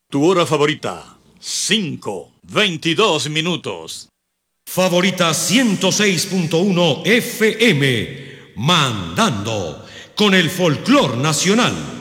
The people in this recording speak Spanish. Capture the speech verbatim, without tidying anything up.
Tu hora favorita, cinco, veintidós minutos. Favorita ciento seis punto uno F M, mandando con el folclor nacional.